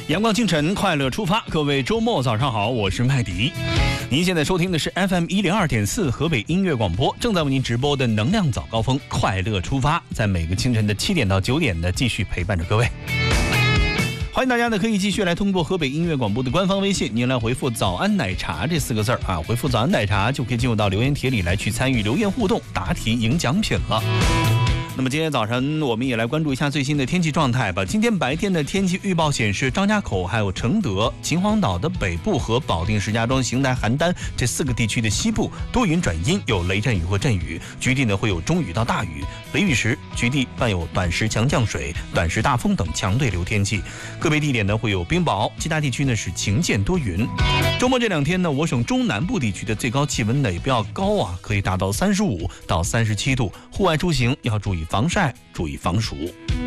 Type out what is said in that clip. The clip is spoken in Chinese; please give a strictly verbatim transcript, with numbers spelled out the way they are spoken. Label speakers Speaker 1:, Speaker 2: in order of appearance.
Speaker 1: 阳光清晨，快乐出发，各位周末早上好，我是麦迪。您现在收听的是 F M 一零二点四河北音乐广播，正在为您直播的能量早高峰，快乐出发，在每个清晨的七点到九点的继续陪伴着各位。欢迎大家呢，可以继续来通过河北音乐广播的官方微信，您来回复早安奶茶这四个字儿啊，回复早安奶茶就可以进入到留言帖里来去参与留言互动，答题赢奖品了。那么今天早晨我们也来关注一下最新的天气状态吧。今天白天的天气预报显示，张家口还有承德、秦皇岛的北部和保定、石家庄、邢台、邯郸这四个地区的西部多云转阴，有雷阵雨或阵雨，局地呢会有中雨到大雨，雷雨时局地伴有短时强降水、短时大风等强对流天气，个别地点呢会有冰雹，其他地区呢是晴间多云。周末这两天呢，我省中南部地区的最高气温呢也比较高啊，可以达到三十五到三十七度，户外出行要注意防晒，注意防暑。